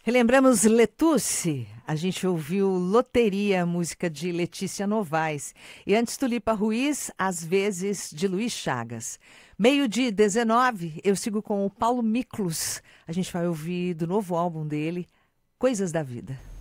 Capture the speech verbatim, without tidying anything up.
Relembramos Letusse, a gente ouviu Loteria, música de Letícia Novaes. E antes Tulipa Ruiz, Às vezes, de Luiz Chagas. Meio de dezenove, eu sigo com o Paulo Miklos. A gente vai ouvir do novo álbum dele, Coisas da Vida.